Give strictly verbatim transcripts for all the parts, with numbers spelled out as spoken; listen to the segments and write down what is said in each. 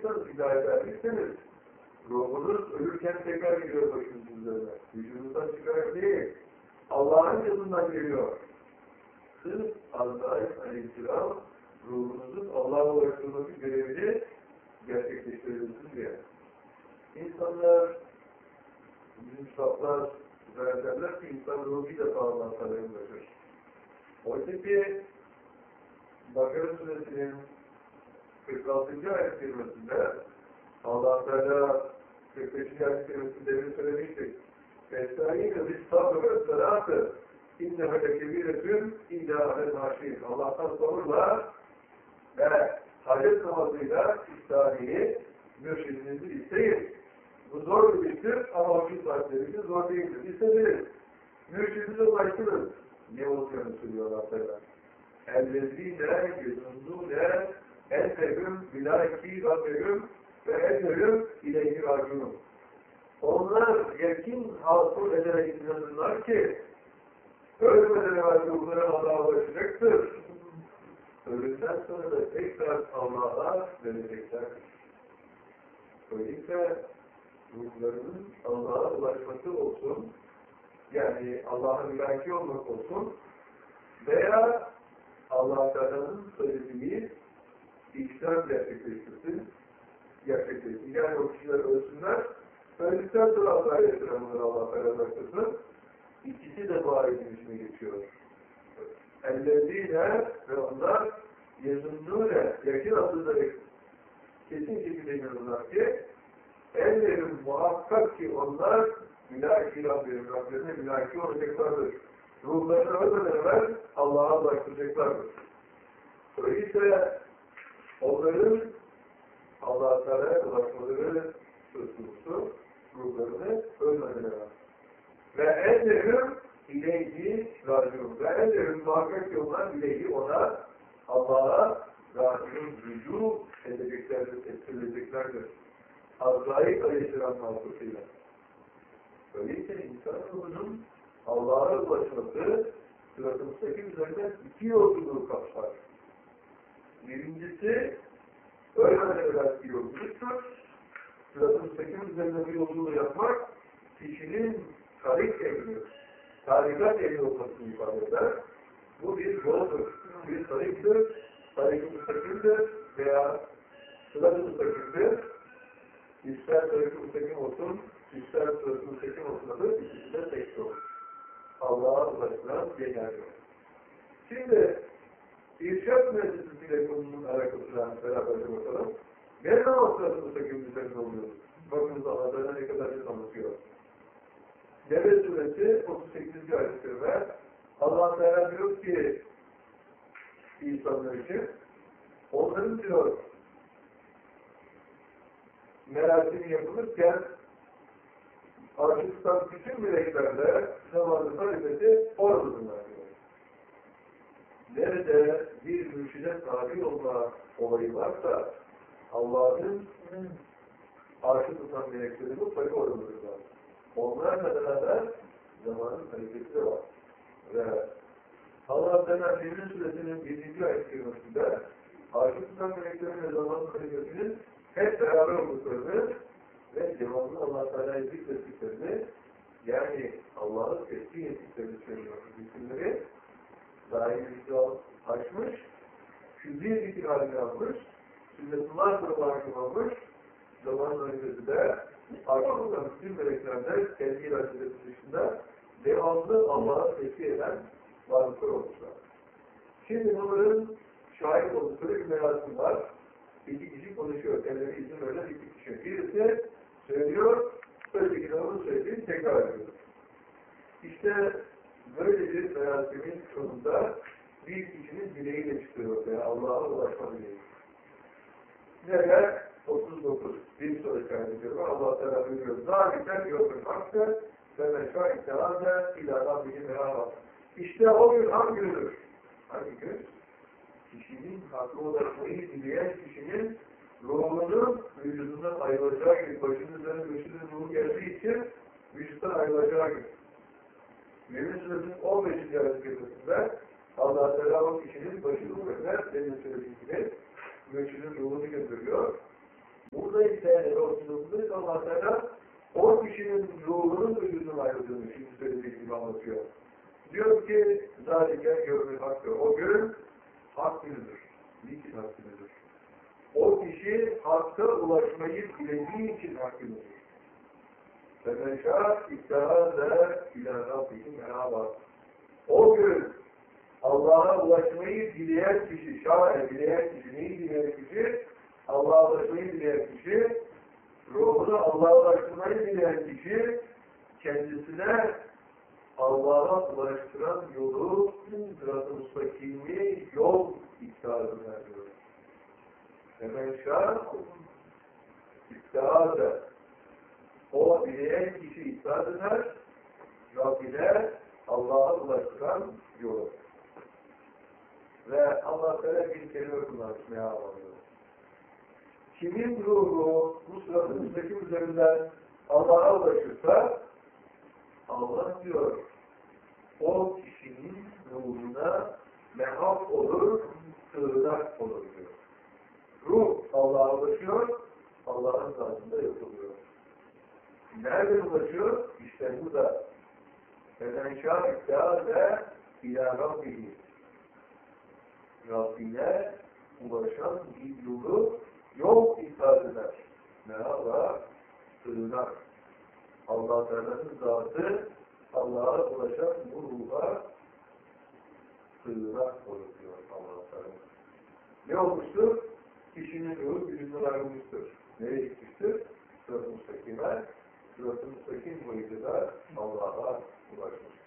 insan hidayet ermişseniz, ruhunuz ölürken tekrar geliyor başınızın üzerine. Vücudunuzdan çıkarak değil, Allah'ın yazından geliyor. Sırf Azrail Aleyhisselam ruhunuzun Allah'a ulaştırması görevini gerçekleştirebilirsiniz diye. İnsanlar, bizim şartlar derler ki insan ruhu bir defa Allah'a kadar ulaşır. Oysa ki Bakara Suresi'nin kırk altıncı ayet kerimesinde Allah Teala kırk beşinci ayet kerimesinde bir söylemiştik. Estaizu bis-sabr ve-s-salâtı inneha lekebîretün illâ alel-hâşîn. Allah'tan sabırla ve hacet namazıyla istihariyi, mürşidinizi isteyin. Bu zor bir iştir ama o gün saatleri için zor değildir. İstediniz. Mürşidinize ulaştınız. Ne olacağını söylüyor Allah Teala. اَلَّذ۪ينَ يَزُنُّونَ اَنْفَهُمْ بِلَاكِي رَبِّهُمْ وَاَنْفَهُمْ اِلَيْهِ رَاجُونَ. Onlar yakin hasıl ederek inanırlar ki ölmeden evvel ruhları Allah'a ulaşacaktır. Ölümden sonra da tekrar Allah'a döneceklerdir. Öyleyse ruhlarının Allah'a ulaşması olsun, yani Allah'a mülaki olmak olsun veya Allah Teala'nın söylediği İslam gerçekleştirsin, gerçekleştirsin. Yani o kişiler ölsünler, öldükten sonra Allah'a yetirenler Allah Teala başlasın. İkisi de bu ayetin içine geçiyor. Ellezîne ve onlar yezunnûne, yakın aslında kesin şekilde inanırlar ki ellerim muhakkak ki onlar mülâki Rabbim, Rablerine mülâki olacaklardır. Ruhlarını ölmeden evvel Allah'a ulaştıracaklardır. Öyleyse onların Allah-u Teala'ya ulaşmaları söz konusu, ruhlarını ölmeden evvel. Ve ellerim ileyhi râciûn. Ve ellerim muhakkak ki onlar ileyhi ona Allah'a râciûn rücû edeceklerdir, ettirileceklerdir. Azrail Aleyhisselam vasıtasıyla. Öyleyse insan ruhunun Allah'a ulaşması sırat-ı müstakim üzerinden iki yolculuğu kapsar. Birincisi ölmeden evvel bir yolculuktur. Sırat-ı müstakim üzerinde bir yolculuğu yapmak kişinin tarih ehli, tarikat ehli olmasını ifade eder. Bu bir yoldur, bir tarihtir, tarih-i müstakimdir veya sırat-ı müstakimdir. İster tarih-i müstakim olsun, ister sırat-ı müstakim olsun adı, ikisi de tek olur. Allah'a ulaştıran genel yol. Şimdi İrşad Meclisi'yle konunun alakasına beraber bakalım. Ne zaman sırat-ı müstakim üzerinde oluyoruz? Bakınız Allah'ta ne kadar bir anlatıyor. Devlet Suresi otuz sekizinci ayet-i ve Allah Teala diyor ki insanlar için onların diyor merasimi yapılırken artıktan bütün meleklerle zamanı talebeti oradadır diyor. Nerede bir mürşide tabi olma olayı varsa Allah'ın arşı tutan melekleri mutlaka oradadırlar. Onlarla beraber zamanın hareketi de var. Ve Allah Teala Devlet Suresi'nin yedinci ayet kerimesinde arşı tutan meleklerin ve zamanın hareketinin hep beraber olduklarını ve devamlı Allah Teala'yı zikrettiklerini, yani Allah'ı tesbih ettiklerini söylüyor. Hükümleri daim İslam açmış, küzî zikir haline almış, sünnetullah grubu hakim almış, zamanın hareketi de arşından bütün meleklerden kendi iradesi dışında devamlı Allah'a tesbih eden varlıklar olmuşlar. Şimdi bunların şahit oldukları bir merasim var. İki kişi konuşuyor. Kendileri izin verilen iki kişi. Birisi söylüyor, öteki onun söylediğini tekrar ediyor. İşte böyle bir merasimin sonunda bir kişinin dileğiyle çıkıyor veya Allah'a ulaşma dileği. Nerede? otuz dokuz. Bir sonraki ayetidir. Allah Teala buyuruyor. Zâliken yokun hakkı ve meşâ ittihâze ilâ rabbihim merâvâ. İşte o gün hangi gündür? Hangi gün? Kişinin hakkı ulaşmayı dileyen kişinin ruhunun vücudundan ayrılacağı gibi, başının üzerine vücudun ruhu geldiği için vücuttan ayrılacağı gibi. Mümin Suresi'nin on beşinci ayet kerimesinde Allah Teala o kişinin başının üzerine senin söylediği gibi vücudun ruhunu gönderiyor. Bu Yani o sınıfında Allah Teala o kişinin ruhunun vücudunun ayrıldığını şimdi söylediği gibi anlatıyor. Diyor ki zâlike görünür hakkı. O gün hak günüdür. Niçin hak günüdür? O kişi hakka ulaşmayı bildiği için hak günüdür. Ve meşâ iktihâzâ ilâ rabbihim merhaba. O gün Allah'a ulaşmayı dileyen kişi, şâhe dileyen kişi, neyi dileyen kişi? Allah'a ulaşmayı dileyen kişi, ruhunu Allah'a ulaştırmayı dileyen kişi, kendisine Allah'a ulaştıran yolu, sırat-ı müstakimi yol iktidarını veriyor. Hemen şah, iktidarı. O dileyen kişi iktidarı eder, Rabbine Allah'a ulaştıran yolu. Ve Allah Teala bir kelime kullanmaya alıyor. Kimin ruhu bu sırat-ı müstakim üzerinden Allah'a ulaşırsa, Allah diyor, o kişinin ruhuna mehab olur, sığınak olur diyor. Ruh Allah'a ulaşıyor, Allah'ın zatında yapılıyor. Nerede ulaşıyor? İşte bu da. Fezenşâ iktâze ilâ Rabbihi. Rabbine ulaşan bir yolu yol ikaz eder. Mehaba, sığınak. Allah Teala'nın zatı Allah'a ulaşan bu ruha sığınak olur diyor Allah Teala. Ne olmuştur? Kişinin ruhu birbirinden ayrılmıştır. Nereye gitmiştir? Sırat-ı müstakime, sırat-ı müstakim boyunca Allah'a ulaşmıştır.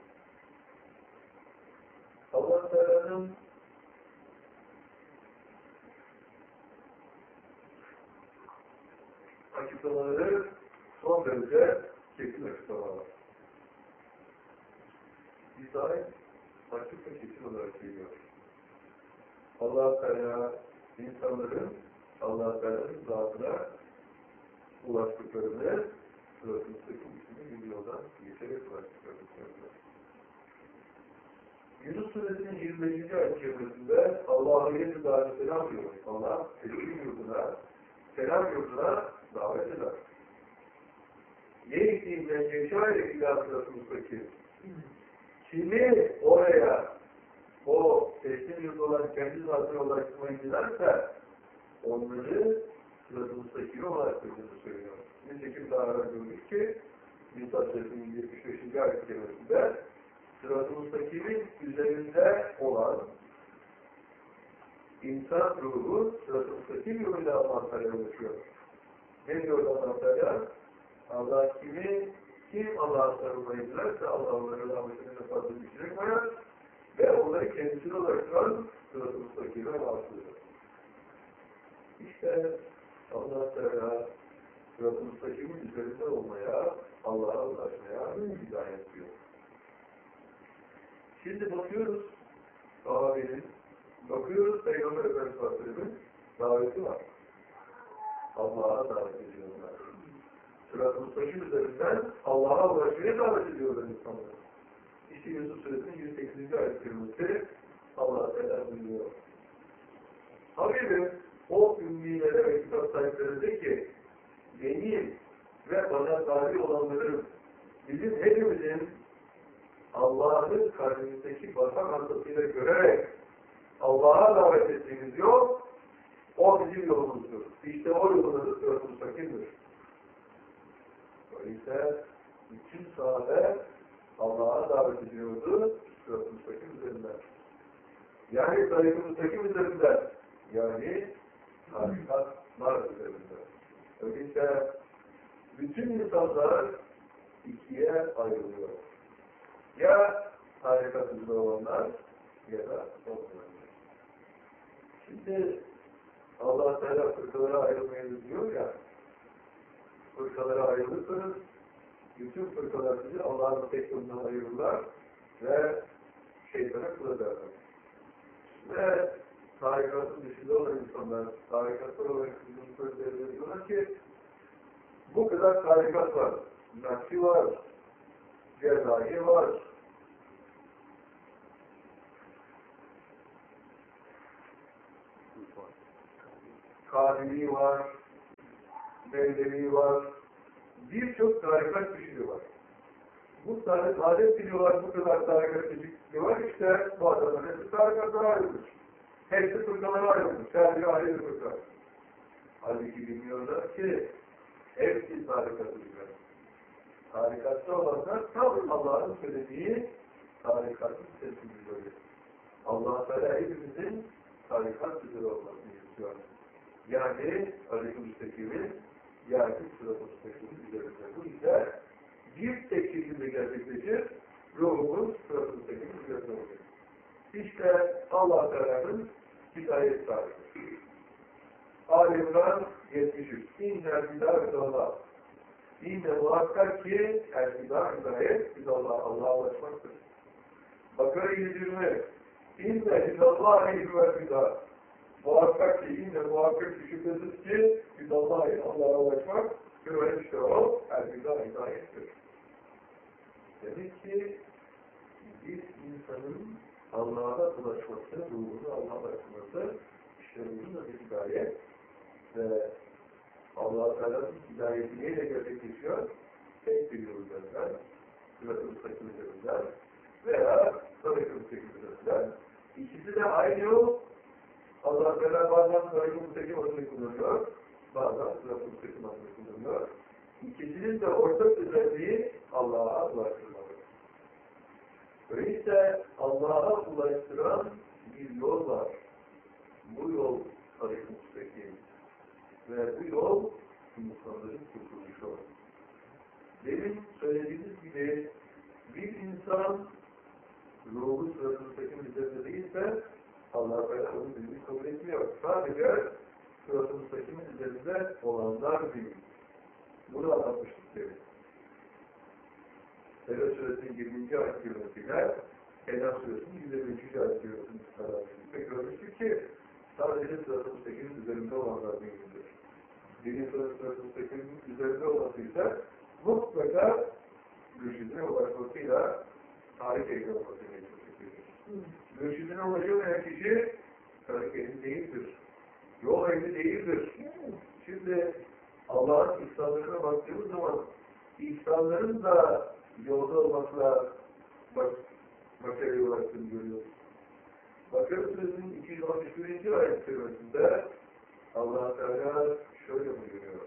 Allah Teala'nın açıklamaları son derece kesin açıklamalar. İsa'yı açık ve kesin olarak geliyor. Allah Teala insanların Allah Teala'nın zatına ulaştıklarını sıratın sıkıntısını bir yoldan geçerek ulaştıklarını söylüyor. Yunus Suresi'nin yirmi beşinci ayet kerimesinde Allah'a yedi davet selam diyor. Allah teslim yurduna, selam yurduna davet eder. Yeğittiğinden yaşayerek ilahı müstakil. Kimi oraya o teslim yurdu olan kendi zatına ulaştırmayı dilerse onları sırat-ı müstakil olarak gördüğünü söylüyor. Nitekim daha evvel gördük ki Nisa Suresi'nin yetmiş beşinci ayet kerimesinde sırat-ı müstakimin üzerinde olan insan ruhu sırat-ı müstakim yoluyla Allah Teala ulaşıyor. Ne diyor Allah Teala? Allah kimi, kim Allah'a sarılmayı dilerse Allah onları rahmetine fazla güçlüğe koyar ve onları kendisine ulaştıran sırat-ı müstakime başlıyor. İşte Allah Teala sırat-ı müstakimin üzerinde olmaya, Allah'a ulaşmaya hidayet diyor. Şimdi bakıyoruz sahabenin, bakıyoruz Peygamber Efendimiz Aleyhisselam'ın daveti var. Allah'a davet ediyorlar. Sırat-ı müstakim üzerinden Allah'a ulaşmaya davet ediyorlar insanları. İşte Yusuf Suresi'nin yüz sekizinci ayet kerimesi Allah Teala buyuruyor. Habibim o ümmilere ve kitap sahiplerinde ki benim ve bana tabi olanların bizim hepimizin Allah'ın kalbimizdeki basan hastasıyla görerek Allah'a davet ettiğimiz yol o bizim yolumuzdur. İşte o yolun adı sırat-ı müstakimdir. Öyleyse bütün sahabe Allah'a davet ediyordu sırat-ı müstakim üzerinden. Yani sırat-ı müstakim üzerinden. Yani tarikatlar üzerinden. Öyleyse bütün insanlar ikiye ayrılıyor. Ya tarikat üzere olanlar ya da olmayanlar. Şimdi Allah Teala fırkalara ayrılmayı diyor ya, fırkalara ayrılırsanız bütün fırkalar sizi Allah'ın tek yolundan ayırırlar ve şeytana kul ederler. Ve tarikatın dışında olan insanlar, tarikatlar olarak bizim sözlerinde diyorlar ki bu kadar tarikat var. Nakşi var, Cezayir var, Kadiri var, Mevlevi var, birçok tarikat kişiliği var. Bu tane adet biliyorlar, bu kadar tarikat kişiliği var, işte bu adamların hepsi tarikatlara ayrılmış. Hepsi fırkalara ayrılmış, her biri ayrı bir fırka. Halbuki bilmiyorlar ki, hepsi tarikatı biliyor. Tarikatta olanlar tam Allah'ın söylediği tarikatın sesini görüyor. Allah Teala hepimizin tarikat üzere olmasını istiyor. Yani Aziz-i Müstakim'in, yani Sırat-ı Müstakim'in üzerinde. Bu ise bir tek şekilde gerçekleşir, ruhumuz Sırat-ı Müstakim'in üzerinde olur. İşte Allah Teala'nın hidayet tarifi. Alimran yetmiş üç. İnnel hidayet Allah. İnne muhakkak ki el hidayet, biz Allah, Allah'a ulaşmaktır. Bakara yüz yirmi. İnne hidallahi hüvel hidayet. Muhakkak ki, inne muhakkak ki şüphesiz ki hidallahi, Allah'a ulaşmak, hüvel işte o, el hidayet, hidayettir. Demek ki bir insanın Allah'a ulaşması, ruhunu Allah'a ulaşması, işte ruhun da bir hidayet ve Allah-u Teala'nın hidayeti neyle gerçekleşiyor? Tek bir yol üzerinden, Sırat-ı Müstakim üzerinden veya Sırat-ı Müstakim üzerinden. İkisi de aynı yol. Allah-u Teala bazen Sırat-ı Müstakim adını kullanıyor, bazen Sırat-ı Müstakim adını kullanıyor. İkisinin de ortak özelliği Allah'a ulaştırmalı. Öyleyse Allah'a ulaştıran bir yol var. Bu yol Sırat-ı Müstakim. Ve bu yol insanların kurtuluşu. Demin söylediğimiz gibi bir insan ruhu Sırat-ı Müstakim üzerinde değilse Allah-u Teala onu bilmeyi kabul etmiyor. Sadece Sırat-ı Müstakim'in üzerinde olanlar değil. Bunu anlatmıştık demin. Fetih Suresi'nin yirminci ayet kelimesiyle Enam Suresi'nin yüz elli üçüncü ayet kelimesini çıkarmıştık ve görmüştük ki sadece Sırat-ı Müstakim'in üzerinde olanlar değildir. Dini Sırat-ı Müstakim'in üzerinde olmasıysa mutlaka mürşidine ulaşmasıyla tarih ehli olması gerekir. Mürşidine ulaşamayan kişi tarih ehli değildir. Yol ehli değildir. Şimdi Allah'ın ihsanlarına baktığımız zaman ihsanların da yolda olmakla baş, başarıya ulaştığını görüyoruz. Bakara Suresi'nin iki yüz altmış birinci ayet kelimesinde Allah-u Teala şöyle buyuruyor.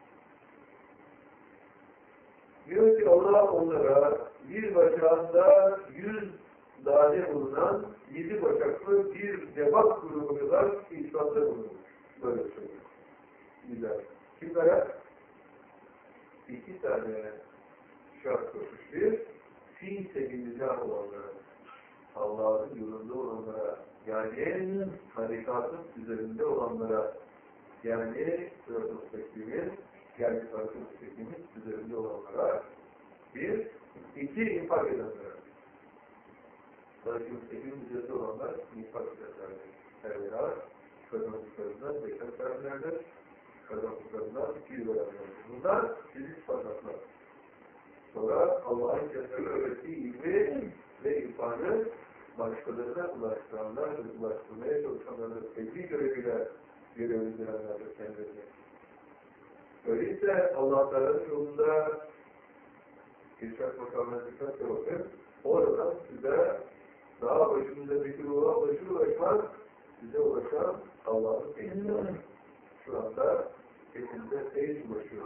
Diyor ki Allah onlara bir bacağında yüz tane bulunan yedi bacaklı bir debat grubu kadar ihsanda bulunmuş. Böyle söylüyor. Güzel. Kimlere? İki tane şart koşmuş. Bir, fi sebilillah olanlara, Allah'ın yolunda olanlara, yani harikatın üzerinde olanlara, yani Sırat-ı Müstakim'in, yani Sırat-ı Müstakim'in üzerinde olanlara, bir, iki, infak edenlere. Sırat-ı Müstakim'in üzerinde olanlar infak edenlerdir. Evvela, kadınlıklarından beşer verenlerdir, kadınlıklarından iki yüz verenlerdir. Bunlar fizik sıfatlar. Sonra Allah'ın kendine öğrettiği ilmi ve irfanı başkalarına ulaştıranlar ve ulaştırmaya çalışanlardır. Tebliğ göreviyle görevlendirenlerdir kendilerini. Öyleyse Allah Teala'nın yolunda irşad makamına dikkatle bakın. Oradan size daha başımızdaki ruha ulaşır ulaşmaz size ulaşan Allah'ın eğitimi. Şu anda hepimize eğit ulaşıyor.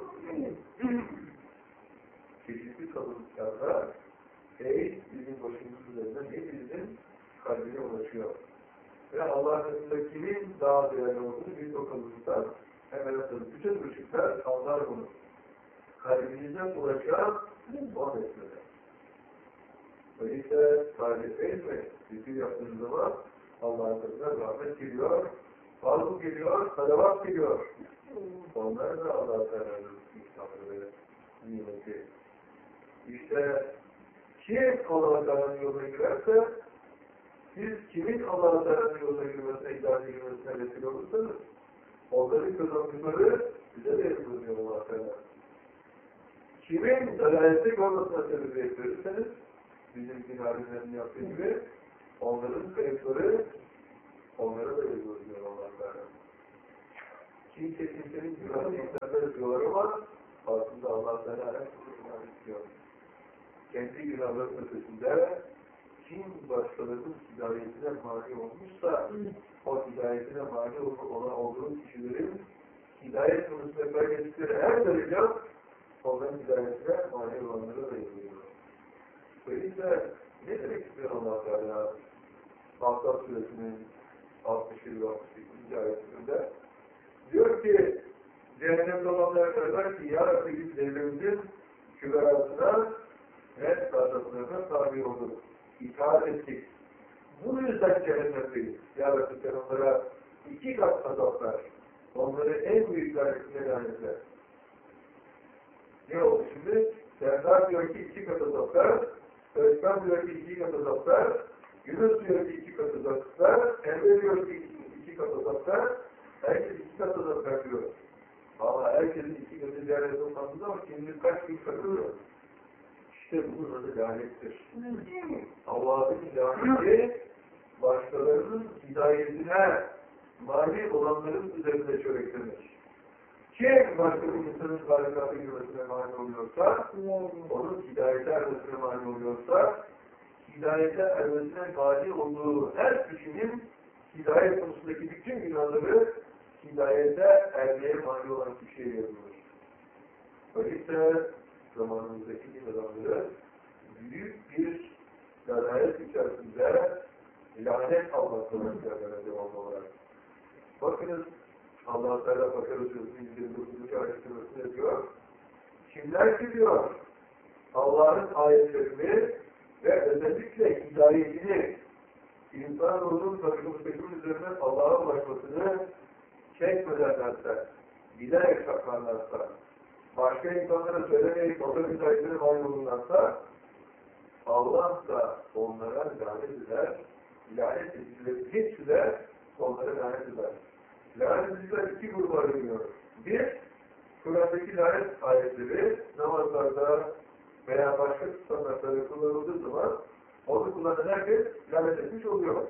Çeşitli kalıntılarda eğit bizim başımızın üzerinden hepimizin kalbine ulaşıyor. Ve Allah'ın önündekinin daha değerli olduğunu biz o kalıntıdan hemen atalım. Bütün ışıklar anlar bunu. Kalbimizden ulaşan o mesele. Öyleyse tarif etme. Zikir yaptığınız zaman Allah'ın önünden rahmet geliyor, fazla geliyor, salavat geliyor. Onlar da Allah-u Teala'nın ihsanları, nimeti. İşte kim Allah-u Teala'nın yoluna girerse, siz kimin Allah-u Teala'nın yoluna girmesine, idare girmesine vesile olursanız, onların kazandıkları bize de yapılıyor Allah-u Teala. Kimin dalaletlik olmasına sebebiyet verirseniz, bizim dinarilerin yaptığı gibi, onların kayıpları onlara da yapılıyor Allah-u Teala. Kimse kimsenin günahını insanlar yapıyorlar ama aslında Allah Teala herkese günah istiyor. Kendi günahların ötesinde kim başkalarının hidayetine mani olmuşsa o hidayetine mani olan olduğu kişilerin hidayet konusunda belgesleri her derece onların hidayetine mani olanlara da yapılıyor. Öyleyse ne demek istiyor Allah Teala? Ahzab suresinin altmış yedi altmış sekizinci ayetinde diyor ki cehennemde olanlar kadar ki ya Rabbi biz devrimizin küberasına ve sahaslarına tabi olduk. İtaat ettik. Bu yüzden cehennemdeyiz. Ya Rabbi sen onlara iki kat azaplar. Onları en büyük lanetine lanetler. Ne oldu şimdi? Serdar diyor ki iki kat azaplar. Özkan diyor ki iki kat azaplar. Yunus diyor ki iki kat azaplar. Emre diyor ki iki kat azaplar. Herkes iki kat azaplar diyor. Ama herkesin iki katı cennet olmasında ama şimdi kaç gün katılıyor? İşte bunun adı lanettir. Allah'ın laneti başkalarının hidayetine mani olanların üzerinde çöreklenir. Kim başka bir insanın tarikata girmesine mani oluyorsa, onun hidayete ermesine mani oluyorsa, hidayete ermesine mani olduğu her kişinin hidayet konusundaki bütün günahları hidayete ermeye mani olan kişiye yazılır. Öyleyse zamanımızdaki din adamları büyük bir lanet içerisinde lanet Allah'tan üzerine devamlı olarak. Bakınız Allah-u Teala Bakara Sözü'nün yirmi dokuzuncu ayetinde diyor. Kimler ki diyor Allah'ın ayetlerini ve özellikle hidayetini insanoğlunun takımın üzerinden Allah'a ulaşmasını çekmederlerse, bilerek saklarlarsa, başka insanlara söylemeyip o da hidayetine mani olurlarsa Allah da onlara lanet eder, lanet edicileri hepsi de onlara lanet eder. Lanet ediciler iki gruba ayrılıyor. Bir, Kur'an'daki lanet ayetleri namazlarda veya başka standartlarda kullanıldığı zaman onu kullanan herkes lanet etmiş oluyor.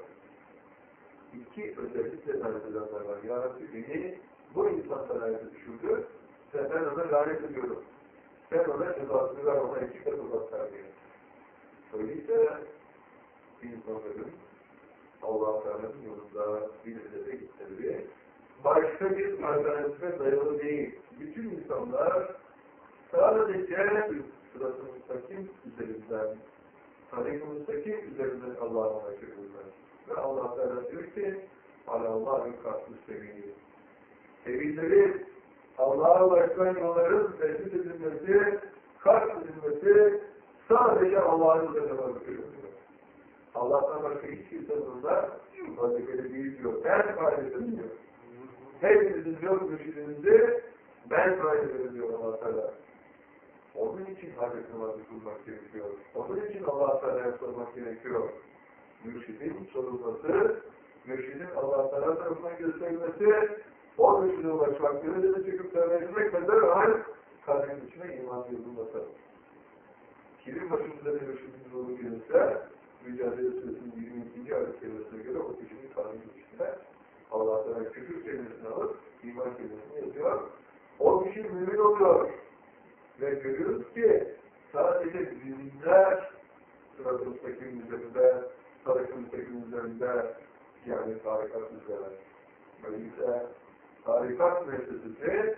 İki, özellikle lanet edenler var. Ya Rabbi beni bu insan lanete düşürdü, sen ben ona lanet ediyorum. Sen ona cezasını ver, ona iki kat uzak ver diye. Öyleyse insanların Allah-u Teala'nın yolunda bir üzere gitleri başka bir alternatife dayalı değil. Bütün insanlar sadece sırasını müstakim üzerinden, tarih-i müstakim üzerinden Allah'a ulaşırlar. Ve Allah Teala diyor ki Allah'ın karşılığı seviyi. Sevilleri Allah'a ulaşan yolların tespit edilmesi, kat edilmesi sadece Allah'ın üzerine bakıyor. Allah'tan başka hiç kimse bunda vazifeli değil diyor. Ben kaydederim diyor. Hepinizin yok mürşidinizi ben kaydederim diyor Allah Teala. Onun için Hazreti namazı kılmak gerekiyor. Onun için Allah Teala'ya sormak gerekiyor. Mürşidin sorulması, mürşidin Allah Teala tarafından gösterilmesi, o mürşide ulaşmak, gözüne çıkıp sevmek kadar hal kalbin içine iman yazılması. Kimin başımızda bir mürşidin yolu gelirse, Mücadele Suresinin yirmi ikinci ayet kelimesine göre o kişinin kalbin içine Allah Teala küfür kelimesini alıp iman kelimesini yazıyor. O kişi mümin oluyor. Ve görüyoruz ki sadece müminler sırat-ı müstakim üzerinde, sarık-ı müstakim üzerinde yani tarikat üzerinde. Öyleyse tarikat müessesesi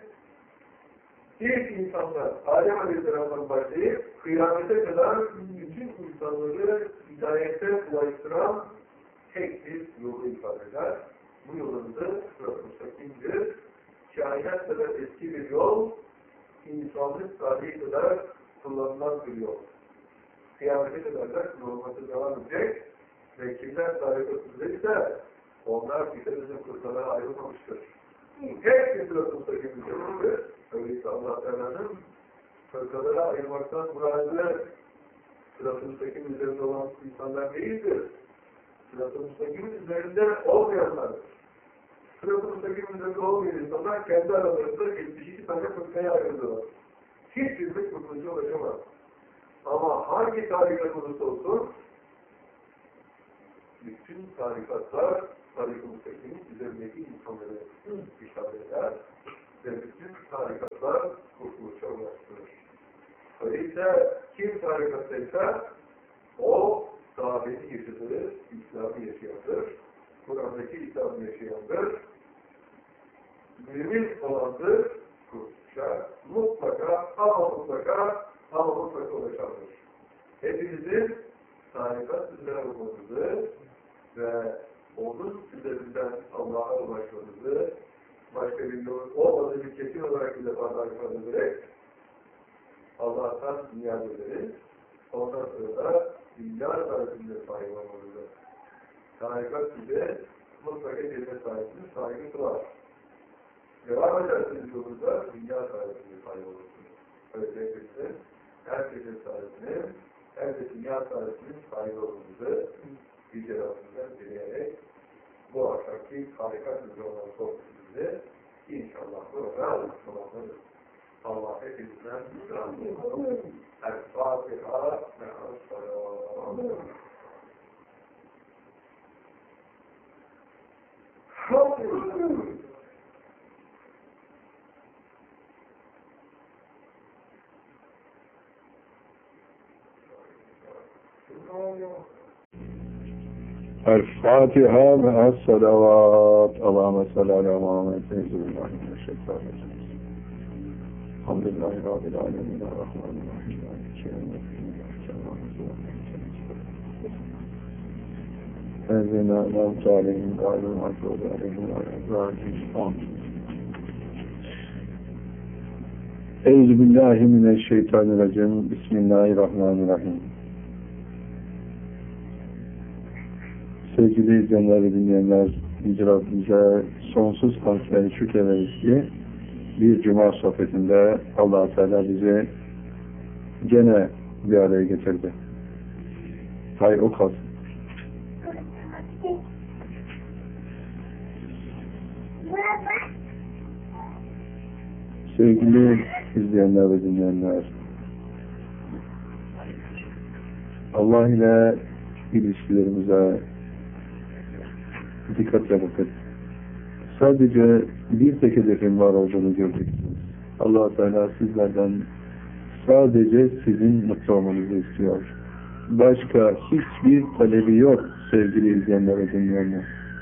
ilk insanlar Adem Aleyhisselam'dan başlayıp kıyamete kadar bütün insanları hidayete ulaştıran tek bir yolu ifade eder. Bu yolun da sırat-ı müstakimdir. Kainat kadar eski bir yol, insanlık tarihi kadar kullanılan bir yol. Kıyamete kadar da kullanılması devam edecek ve kimler tarikatında ise onlar birimizin kurtlara ayrılmamıştır. Hep bir sırat-ı müstakimdir. Öyleyse Allah Teala'nın fırkalara ayırmaktan muradı sırat-ı müstakim üzerinde olan insanlar değildir. Sırat-ı müstakim üzerinde olmayanlardır. Sırat-ı müstakim üzerinde olmayan insanlar kendi aralarında yetmiş iki tane fırkaya ayrıldılar. Hiçbirimiz kurtuluşa ulaşamaz. Ama hangi tarikat olursa olsun bütün tarikatlar tarih-i müstakimin üzerindeki insanları işaret eder ve bütün tarikatlar Öyleyse kim tarikattaysa o sahabenin yaşadığı İslam'ı yaşayandır. Kur'an'daki İslam'ı yaşayandır. Mümin olandır. Kurtuluşa mutlaka ama mutlaka ama mutlaka ulaşandır. Hepinizin tarikat üzere olmanızı ve onun üzerinden Allah'a ulaşmanızı başka bir yol olmadığını kesin olarak bir defa tarifat ederek Allah'tan dünya ederiz. Ondan sonra da dünya tarifinde sahip olmalıdır. Tarikat size mutlaka cennet sahibinin sahibi var. Devam ederseniz yolunda dünya tarifinde sahip olursunuz. Öyle hepinizin herkesin sahibinin hem de dünya tarifinin sahibi olmanızı Yüce Rabbimden dileyerek bu akşamki tarikat üzere olan sohbetimizi inşallah burada tamamlarız. Allah hepinizden razı olsun. El-Fatiha me'as-salam. El-Fatiha me'as-salavat. Allahümme salli ala Muhammed. Euzubillahimineşşeytanirracim. Elhamdülillahi Rabbil alemin. Errahmanirrahim. Ezina mevt aleyhim gâlû mağdûbû aleyhim ve âlâhîm. Euzubillahimineşşeytanirracim. Bismillahirrahmanirrahim. Sevgili izleyenler ve dinleyenler, Yüce Rabbimize sonsuz hamd ve şükrederiz ki bir cuma sohbetinde Allah-u Teala bizi gene bir araya getirdi. Hay o kalsın. Sevgili izleyenler ve dinleyenler, Allah ile ilişkilerimize dikkatle bakın. Sadece bir tek hedefin var olduğunu göreceksiniz. Allah-u Teala sizlerden sadece sizin mutlu olmanızı istiyor. Başka hiçbir talebi yok sevgili izleyenler ve dinleyenler.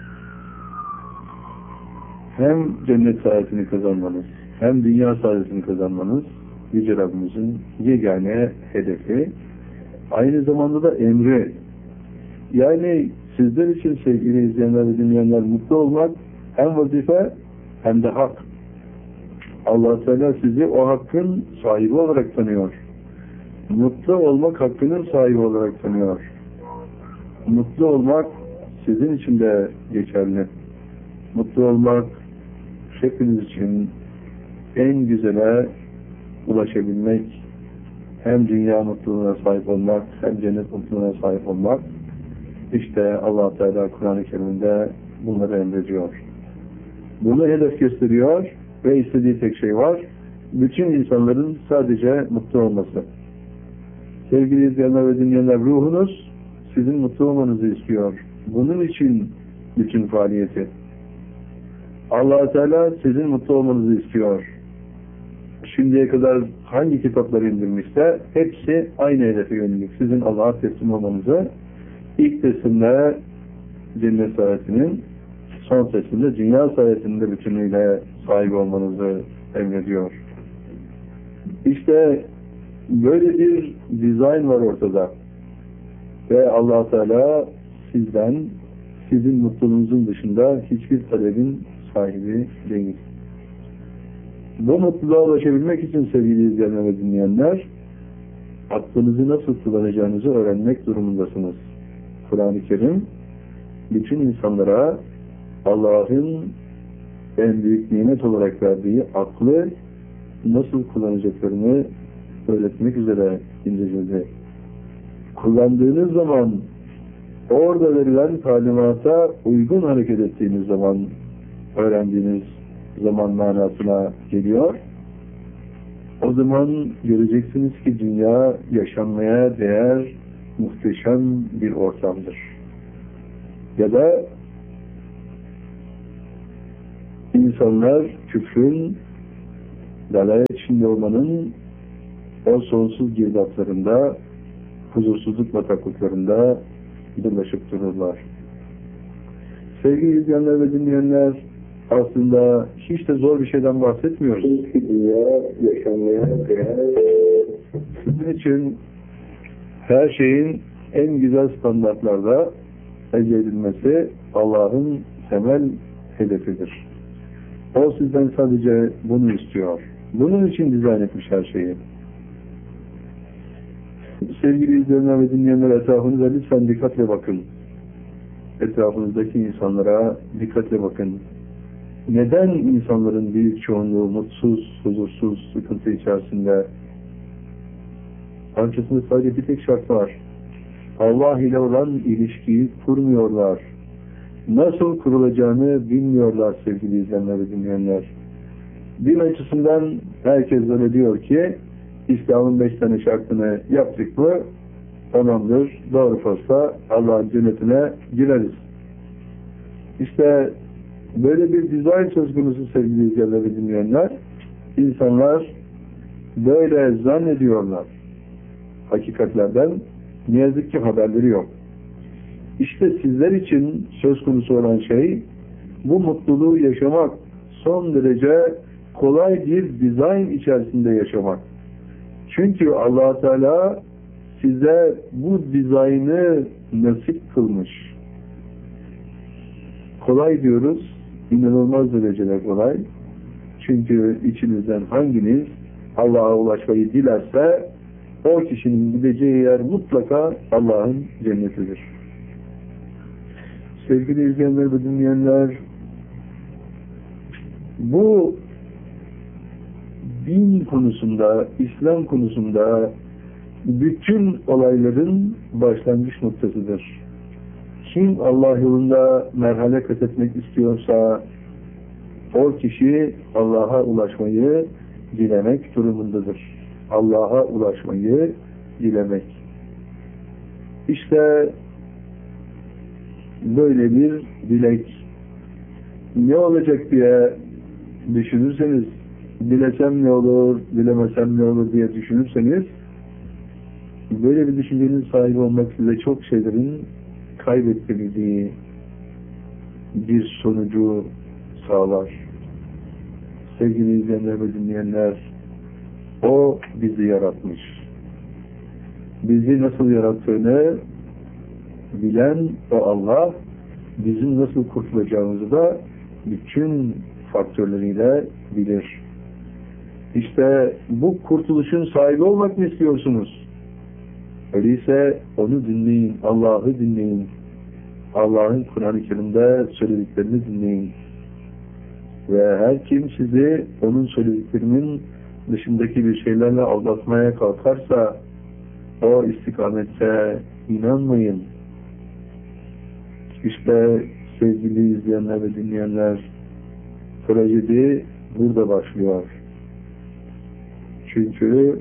Hem cennet saadetini kazanmanız, hem dünya saadetini kazanmanız Yüce Rabbimizin yegane hedefi. Aynı zamanda da emri. Yani sizler için sevgili izleyenler ve dinleyenler mutlu olmak hem vazife hem de hak. Allah-u Teala sizi o hakkın sahibi olarak tanıyor. Mutlu olmak hakkının sahibi olarak tanıyor. Mutlu olmak sizin için de geçerli. Mutlu olmak hepiniz için en güzele ulaşabilmek, hem dünya mutluluğuna sahip olmak, hem cennet mutluluğuna sahip olmak. İşte Allah Teala Kur'an-ı Kerim'de bunları emrediyor. Bunu hedef gösteriyor ve istediği tek şey var. Bütün insanların sadece mutlu olması. Sevgili izleyenler ve dinleyenler, ruhunuz sizin mutlu olmanızı istiyor. Bunun için bütün faaliyeti. Allah Teala sizin mutlu olmanızı istiyor. Şimdiye kadar hangi kitapları indirmişse hepsi aynı hedefe yönelik. Sizin Allah'a teslim olmanızı, ilk teslimde cennet saadetinin, son teslimde dünya saadetinde bütünüyle sahip olmanızı emrediyor. İşte böyle bir dizayn var ortada. Ve Allah Teala sizden, sizin mutluluğunuzun dışında hiçbir talebin sahibi değil. Bu mutluluğa ulaşabilmek için sevgili izleyenler ve dinleyenler, aklınızı nasıl kullanacağınızı öğrenmek durumundasınız. Kur'an-ı Kerim bütün insanlara Allah'ın en büyük nimet olarak verdiği aklı nasıl kullanacaklarını öğretmek üzere indirdi. Kullandığınız zaman, orada verilen talimata uygun hareket ettiğiniz zaman, öğrendiğiniz zaman manasına geliyor. O zaman göreceksiniz ki dünya yaşanmaya değer muhteşem bir ortamdır. Ya da insanlar küfrün, dalalet içinde olmanın o sonsuz girdaplarında, huzursuzluk bataklıklarında dolaşıp dururlar. Sevgili izleyenler ve dinleyenler, aslında hiç de zor bir şeyden bahsetmiyoruz. Dünya yaşanmaya değer. Sizin için her şeyin en güzel standartlarda elde edilmesi Allah'ın temel hedefidir. O sizden sadece bunu istiyor. Bunun için dizayn etmiş her şeyi. Sevgili izleyenler ve dinleyenler, etrafınıza lütfen dikkatle bakın. Etrafınızdaki insanlara dikkatle bakın. Neden insanların büyük çoğunluğu mutsuz, huzursuz, sıkıntı içerisinde? Arkasında sadece bir tek şart var. Allah ile olan ilişkiyi kurmuyorlar. Nasıl kurulacağını bilmiyorlar sevgili izleyenler ve dinleyenler. Din açısından herkes öyle diyor ki, İslam'ın beş tane şartını yaptık mı, tamamdır, doğru posta Allah'ın cennetine gireriz. İşte böyle bir dizayn söz konusu sevgili izleyenler ve dinleyenler. İnsanlar böyle zannediyorlar. Hakikatlerden ne yazık ki haberleri yok. İşte sizler için söz konusu olan şey, bu mutluluğu yaşamak, son derece kolay bir dizayn içerisinde yaşamak. Çünkü Allah Teala size bu dizaynı nasip kılmış. Kolay diyoruz, inanılmaz derecede kolay. Çünkü içinizden hanginiz Allah'a ulaşmayı dilerse, o kişinin gideceği yer mutlaka Allah'ın cennetidir. Sevgili izleyenler ve dinleyenler, bu din konusunda, İslam konusunda bütün olayların başlangıç noktasıdır. Kim Allah yolunda merhale kat etmek istiyorsa, o kişi Allah'a ulaşmayı dilemek durumundadır. Allah'a ulaşmayı dilemek. İşte böyle bir dilek. Ne olacak diye düşünürseniz, dilesem ne olur, dilemesem ne olur diye düşünürseniz, böyle bir düşüncenin sahibi olmak size çok şeylerin kaybettirildiği bir sonucu sağlar. Sevgili izleyenler ve dinleyenler, O bizi yaratmış. Bizi nasıl yarattığını bilen o Allah, bizim nasıl kurtulacağımızı da bütün faktörleriyle bilir. İşte bu kurtuluşun sahibi olmak mı istiyorsunuz? Öyleyse onu dinleyin, Allah'ı dinleyin. Allah'ın Kur'an-ı Kerim'de söylediklerini dinleyin. Ve her kim sizi onun söylediklerinin dışındaki bir şeylerle aldatmaya kalkarsa, o istikamette inanmayın. İşte sevgili izleyenler ve dinleyenler, trajedi burada başlıyor. Çünkü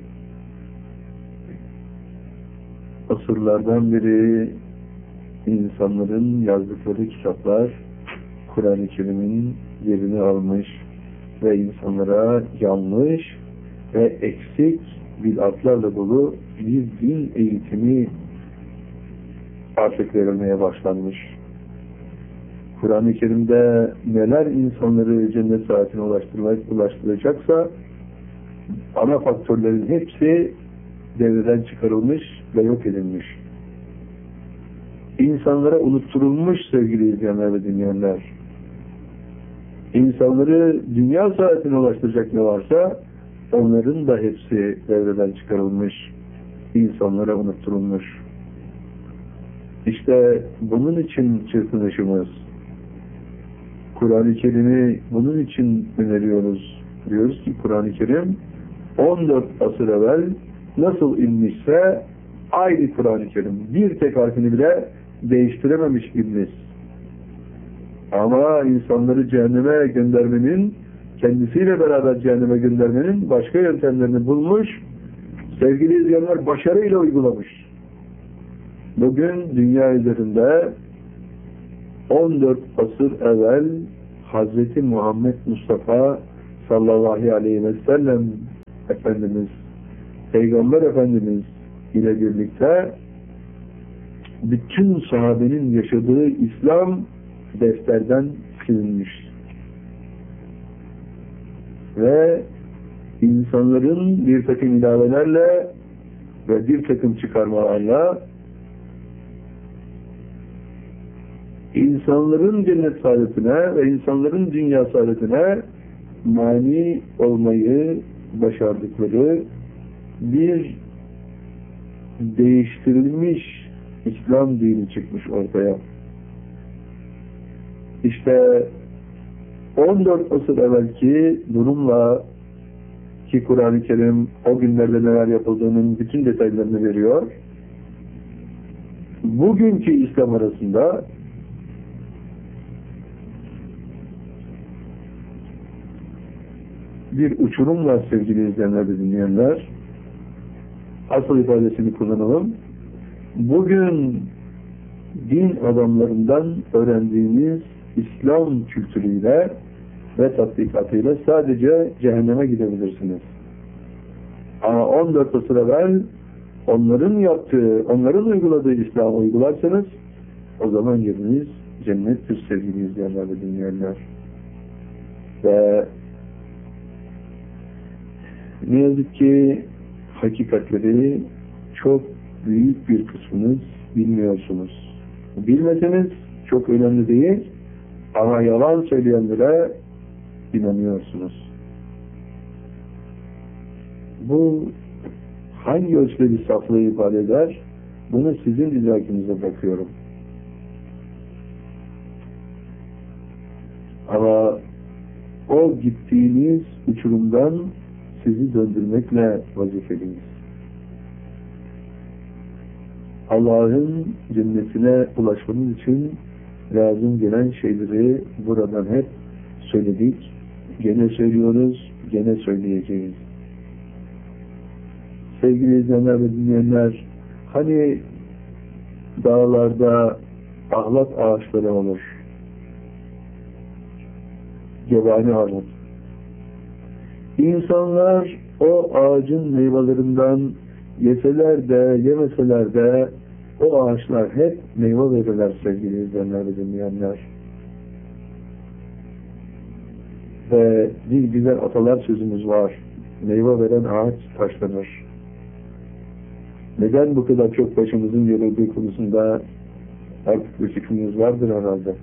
asırlardan beri insanların yazdıkları kitaplar Kur'an-ı Kerim'in yerini almış ve insanlara yanlış ve eksik bid'atlarla dolu bir din eğitimi artık verilmeye başlanmış. Kur'an-ı Kerim'de neler insanları cennet saatine ulaştıracaksa ana faktörlerin hepsi devreden çıkarılmış ve yok edilmiş. İnsanlara unutturulmuş sevgili izleyenler ve dinleyenler. İnsanları dünya saatine ulaştıracak ne varsa onların da hepsi devreden çıkarılmış, insanlara unutturulmuş. İşte bunun için çırpınışımız. Kur'an-ı Kerim'i bunun için öneriyoruz. Diyoruz ki Kur'an-ı Kerim on dört asır evvel nasıl inmişse aynı Kur'an-ı Kerim bir tek harfini bile değiştirememiş iblis. Ama insanları cehenneme göndermenin, kendisiyle beraber cehenneme göndermenin başka yöntemlerini bulmuş, sevgili izleyenler başarıyla uygulamış. Bugün dünya üzerinde on dört asır evvel Hazreti Muhammed Mustafa sallallahu aleyhi ve sellem Efendimiz Peygamber Efendimiz ile birlikte bütün sahabenin yaşadığı İslam defterden silinmiş. Ve insanların bir takım ilavelerle ve bir takım çıkarmalarla insanların cennet saadetine ve insanların dünya saadetine mani olmayı başardıkları bir değiştirilmiş İslam dini çıkmış ortaya. İşte on dört asır evvelki durumla ki Kur'an-ı Kerim o günlerde neler yapıldığının bütün detaylarını veriyor. Bugünkü İslam arasında bir uçurum var sevgili izleyenler ve dinleyenler. Asıl ifadesini kullanalım. Bugün din adamlarından öğrendiğimiz İslam kültürüyle ve tatbikatıyla sadece cehenneme gidebilirsiniz. Ama on dört asır evvel onların yaptığı, onların uyguladığı İslam'ı uygularsanız o zaman yeriniz cennettir sevgili izleyenler ve dinleyenler. Ve ne yazık ki hakikatleri çok büyük bir kısmınız bilmiyorsunuz. Bilmeseniz çok önemli değil ama yalan söyleyenlere inanıyorsunuz. Bu hangi ölçüde bir saflığı ifade eder? Bunu sizin idrakinize bırakıyorum. Ama o gittiğiniz uçurumdan sizi döndürmekle vazifeliyiz. Allah'ın cennetine ulaşmanız için lazım gelen şeyleri buradan hep söyledik. Gene söylüyoruz, gene söyleyeceğiz. Sevgili izleyenler ve dinleyenler, hani dağlarda ahlat ağaçları olur. Gebani armut. İnsanlar o ağacın meyvelerinden yeseler de yemeseler de o ağaçlar hep meyve verirler sevgili izleyenler ve dinleyenler. Ve bir güzel atalar sözümüz var. Meyve veren ağaç taşlanır. Neden bu kadar çok başımızın yorulduğu konusunda artık bir fikriniz vardır herhalde.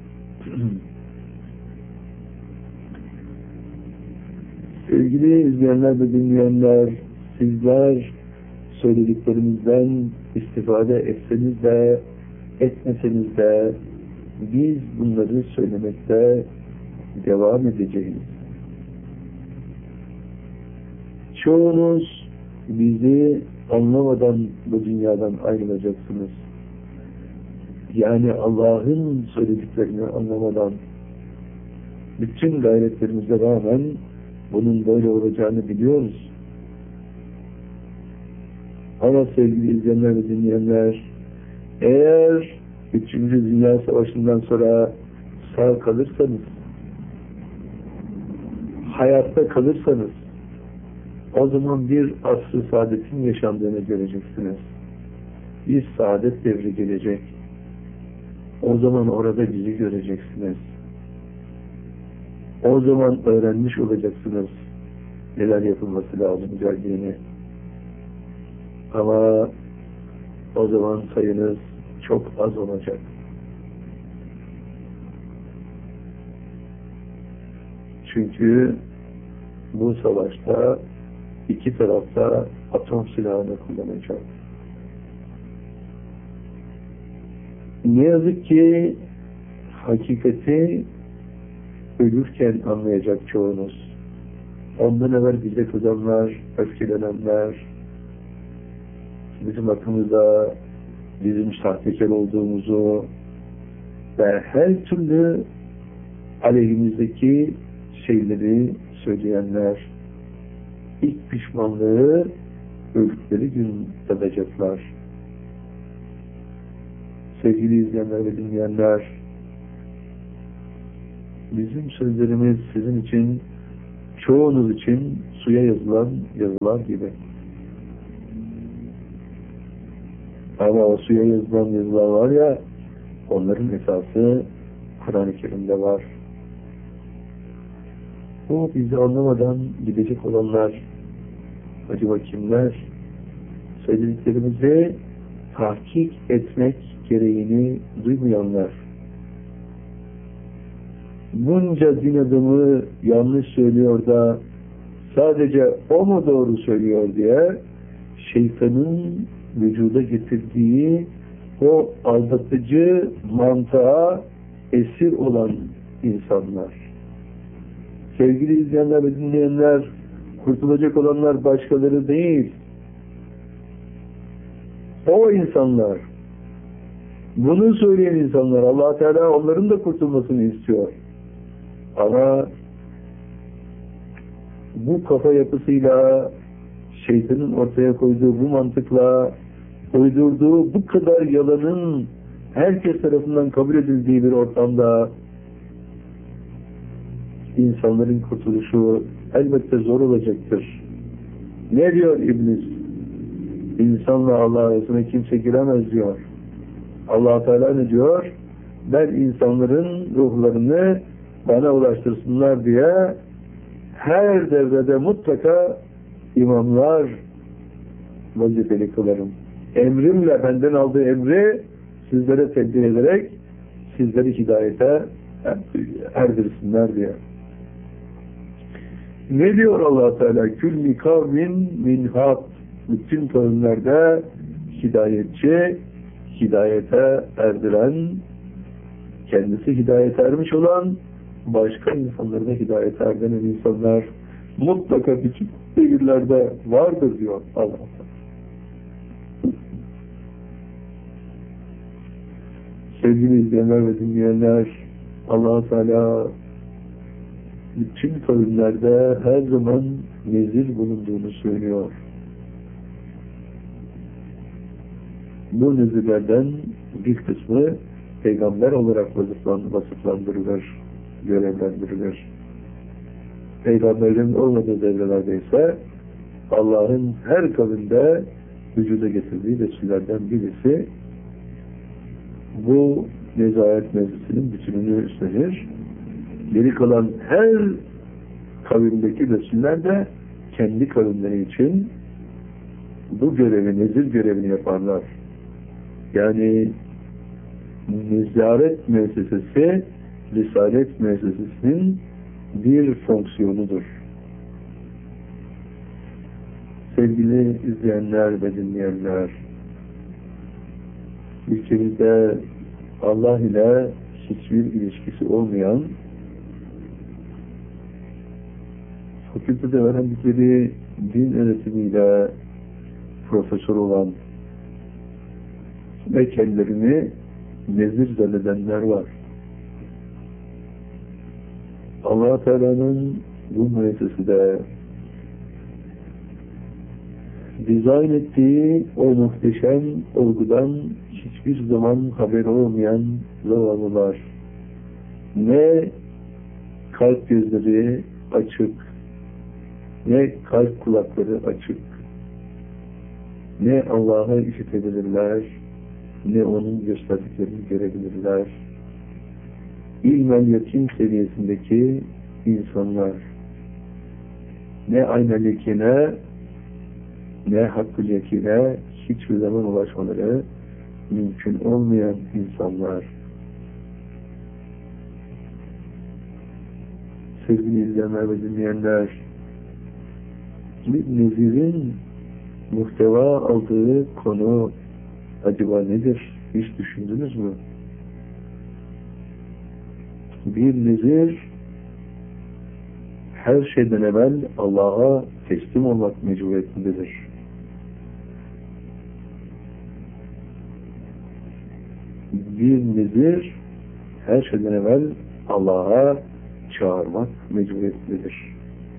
Sevgili izleyenler ve dinleyenler, sizler söylediklerimizden istifade etseniz de etmeseniz de biz bunları söylemekte devam edeceğiz. Çoğunuz bizi anlamadan bu dünyadan ayrılacaksınız. Yani Allah'ın söylediklerini anlamadan bütün gayretlerimize rağmen bunun böyle olacağını biliyoruz. Ama sevgili izleyenler ve dinleyenler, eğer üçüncü Dünya Savaşı'ndan sonra sağ kalırsanız, hayatta kalırsanız, o zaman bir asr-ı saadetin yaşandığını göreceksiniz. Bir saadet devri gelecek. O zaman orada bizi göreceksiniz. O zaman öğrenmiş olacaksınız neler yapılması lazım geldiğini. Ama o zaman sayınız çok az olacak. Çünkü bu savaşta iki tarafta atom silahını kullanacak. Ne yazık ki hakikati ölürken anlayacak çoğunuz. Ondan evvel bize kızanlar, öfkelenenler, bizim hakkımızda bizim sahtekar olduğumuzu ve her türlü aleyhimizdeki şeyleri söyleyenler ilk pişmanlığı öldükleri gün tadacaklar. Sevgili izleyenler ve dinleyenler, bizim sözlerimiz sizin için, çoğunuz için suya yazılan yazılar gibi. Ama o suya yazılan yazılar var ya, onların esası Kur'an-ı Kerim'de var. Bu bizi anlamadan gidecek olanlar, acaba kimler? Söylediklerimizi tahkik etmek gereğini duymayanlar. Bunca din adamı yanlış söylüyor da sadece o mu doğru söylüyor diye şeytanın vücuda getirdiği o aldatıcı mantığa esir olan insanlar. Sevgili izleyenler ve dinleyenler, kurtulacak olanlar başkaları değil. O insanlar, bunu söyleyen insanlar, Allah Teala onların da kurtulmasını istiyor. Ama bu kafa yapısıyla, şeytanın ortaya koyduğu bu mantıkla, uydurduğu bu kadar yalanın herkes tarafından kabul edildiği bir ortamda insanların kurtuluşu elbette zor olacaktır. Ne diyor İblis? İnsanla Allah arasına kimse giremez diyor. Allah Teala ne diyor? Ben insanların ruhlarını bana ulaştırsınlar diye her devrede mutlaka imamlar vazifeli kılarım. Emrimle, benden aldığı emri sizlere tebliğ ederek sizleri hidayete erdirsinler diye. Ne diyor Allah Teala? Külli kavmin min hak. Bütün kavimlerde hidayetçi, hidayete erdiren, kendisi hidayete ermiş olan, başka insanları da hidayete erdiren insanlar mutlaka bütün devirlerde vardır diyor Allah Teala. Sevgili izleyenler ve dinleyenler, Allah Teala bütün kavimlerde her zaman nezir bulunduğunu söylüyor. Bu nezirlerden bir kısmı peygamber olarak vasıflandırılır, görevlendirilir. Peygamberlerin olmadığı devrelerde ise Allah'ın her kavimde vücuda getirdiği Resullerden birisi bu nezaret meclisinin bütününü üstlenir. Geri kalan her kavimdeki Resuller de kendi kavimleri için bu görevi, nezir görevini yaparlar. Yani nezaret müessesesi Risalet müessesesinin bir fonksiyonudur. Sevgili izleyenler ve dinleyenler, ülkemizde Allah ile hiçbir ilişkisi olmayan, fakültede öğrendikleri din öğretimiyle profesör olan ve kendilerini nezir zannedenler var. Allah Teala'nın bu müessesede dizayn ettiği o muhteşem olgudan hiçbir zaman haberi olmayan zavallılar, ne kalp gözleri açık, ne kalp kulakları açık, ne Allah'ı işitebilirler, ne onun gösterdiklerini görebilirler. İlmel yakin seviyesindeki insanlar, ne aynel yakine, ne hakkı yakine hiçbir zaman ulaşmaları mümkün olmayan insanlar. Sevgili izleyenler ve dinleyenler, bir nezirin muhteva aldığı konu acaba nedir? Hiç düşündünüz mü? Bir nezir her şeyden evvel Allah'a teslim olmak mecburiyetindedir. Bir nezir her şeyden evvel Allah'a çağırmak mecburiyetindedir.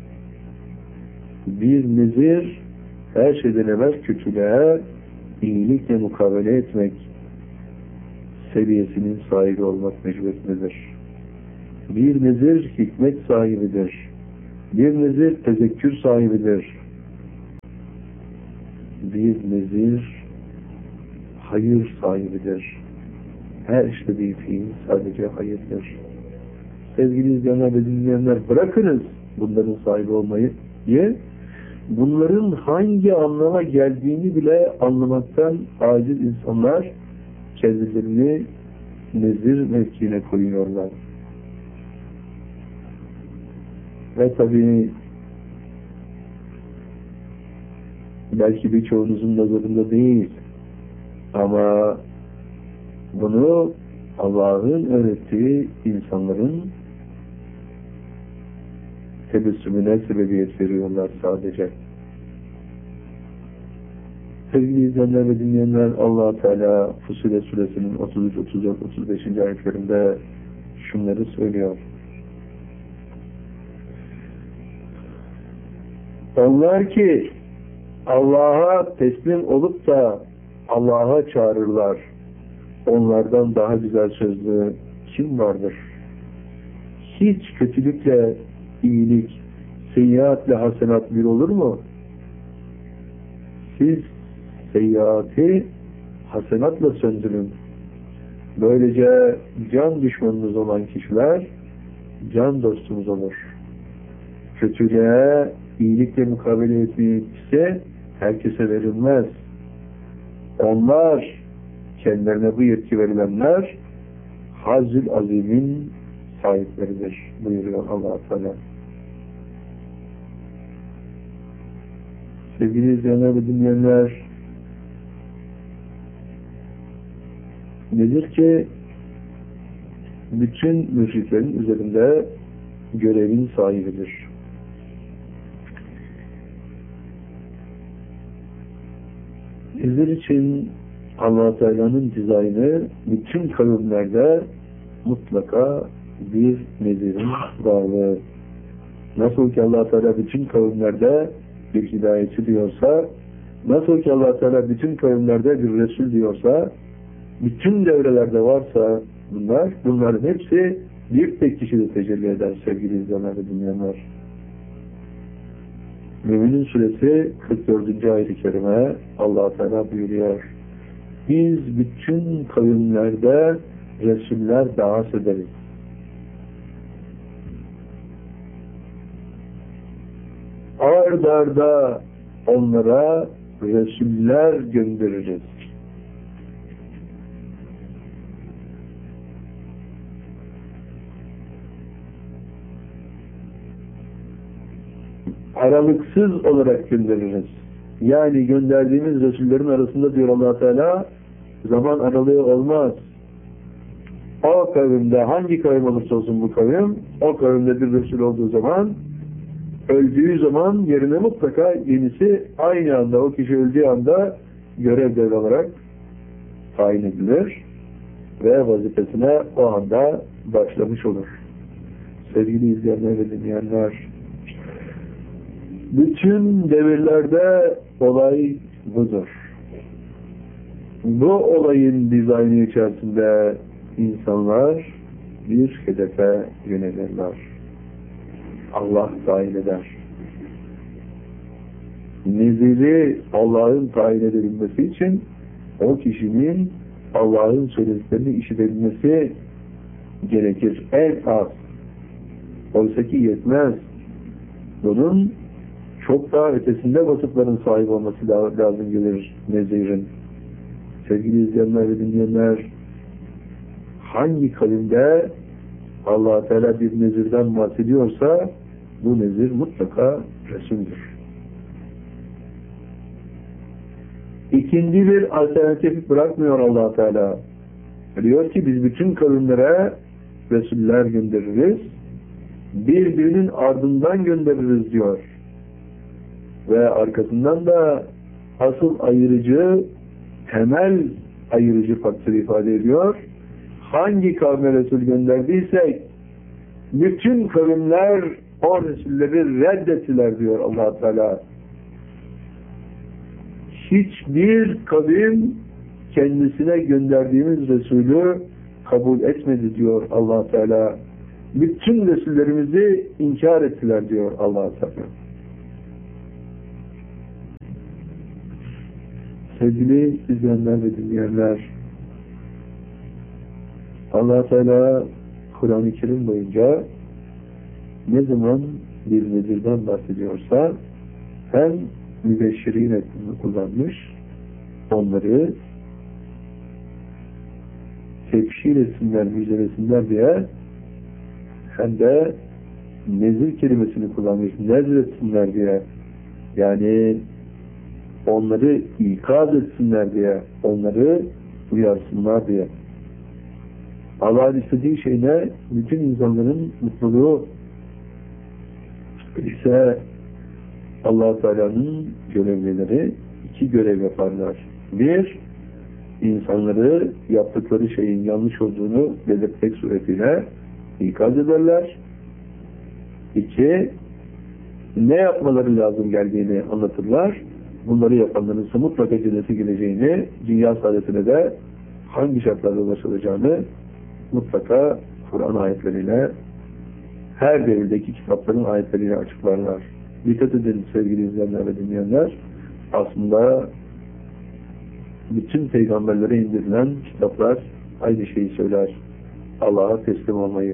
Bir nezir her şeyden evvel kötülüğe iyilikle mukabele etmek seviyesinin sahibi olmak mecburiyetindedir. Bir nezir hikmet sahibidir. Bir nezir tezekkür sahibidir. Bir nezir hayır sahibidir. Her işlediği fiil sadece hayırdır. Sevgili izleyenler ve dinleyenler, bırakınız bunların sahibi olmayı. Bunların hangi anlama geldiğini bile anlamaktan aciz insanlar kendilerini nezir mevkiine koyuyorlar. Ve tabii belki birçoğunuzun nazarında değil ama bunu Allah'ın öğrettiği insanların tebessümüne sebebiyet veriyorlar sadece. Sevgili izleyenler ve dinleyenler, Allah-u Teala Fussilet Suresinin otuz üç, otuz dört, otuz beşinci ayetlerinde şunları söylüyor. Onlar ki Allah'a teslim olup da Allah'a çağırırlar. Onlardan daha güzel sözlü kim vardır? Hiç kötülükle iyilik, seyyiatle hasenat bir olur mu? Siz seyyiatı hasenatla söndürün. Böylece can düşmanınız olan kişiler can dostunuz olur. Kötülüğe iyilikle mukabele etmeyi ise herkese verilmez. Onlar, kendilerine bu yetki verilenler Hazzül Azim'in sahipleridir buyuruyor Allah-u Teala. Sevgili izleyenler ve dinleyenler, nedir ki bütün müşriklerin üzerinde görevin sahibidir. Bizler için Allah-u Teala'nın dizaynı bütün kavimlerde mutlaka bir nezirin varlığı. Nasıl ki Allah-u Teala bütün kavimlerde bir hidayetçi diyorsa, nasıl ki Allah-u Teala bütün kavimlerde bir Resul diyorsa, bütün devrelerde varsa bunlar, bunların hepsi bir tek kişide tecelli eder sevgili izleyenler ve dinleyenler. Mü'minin suresi kırk dördüncü ayet-i kerime Allah-u Teala buyuruyor. Biz bütün kavimlerde Resuller davet ederiz. Ard arda onlara Resuller göndeririz. Aralıksız olarak göndeririz. Yani gönderdiğimiz Resullerin arasında diyor Allah Teala zaman aralığı olmaz. O kavimde hangi kavim olursa olsun bu kavim, o kavimde bir Resul olduğu zaman, öldüğü zaman yerine mutlaka yenisi aynı anda, o kişi öldüğü anda görev devralarak tayin edilir ve vazifesine o anda başlamış olur. Sevgili izleyenler ve dinleyenler, bütün devirlerde olay budur. Bu olayın dizaynı içerisinde insanlar bir hedefe yönelirler. Allah tayin eder. Neziri Allah'ın tayin edebilmesi için o kişinin Allah'ın söylediklerini işitebilmesi gerekir. En az. Oysa ki yetmez. Bunun çok daha ötesinde vasıfların sahibi olması lazım gelir nezirin. Sevgili izleyenler ve dinleyenler, hangi kavimde Allah Teala bir nezirden bahsediyorsa bu nezir mutlaka Resul'dür. İkinci bir alternatif bırakmıyor Allah Teala. Diyor ki biz bütün kavimlere Resuller göndeririz, birbirinin ardından göndeririz diyor. Ve arkasından da asıl ayırıcı, temel ayırıcı faktörü ifade ediyor. Hangi kavme Resul gönderdiysek bütün kavimler o Resulleri reddettiler diyor Allah Teala. Hiçbir kavim kendisine gönderdiğimiz Resulü kabul etmedi diyor Allah Teala. Bütün Resullerimizi inkar ettiler diyor Allah Teala. Sevgili izleyenler ve dinleyenler, Allah Teala Kur'an-ı Kerim boyunca ne zaman bir nezirden bahsediyorsa hem mübeşşirin ettiğini kullanmış, onları tebşir etsinler, müjdelesinler diye, hem de nezir kelimesini kullanmış, nezir etsinler diye, yani onları ikaz etsinler diye, onları uyarsınlar diye. Allah'ın istediği şey ne? Bütün insanların mutluluğu. İşte Allah-u Teala'nın görevlileri iki görev yaparlar. Bir, insanları yaptıkları şeyin yanlış olduğunu belirtmek suretiyle ikaz ederler. İki, ne yapmaları lazım geldiğini anlatırlar. Bunları yapanların ise mutlaka cennete gireceğini, dünya saadetine de hangi şartlarda ulaşılacağını mutlaka Kur'an ayetleriyle, her devirdeki kitapların ayetleriyle açıklarlar. Dikkat edin sevgili izleyenler ve dinleyenler, aslında bütün peygamberlere indirilen kitaplar aynı şeyi söyler. Allah'a teslim olmayı.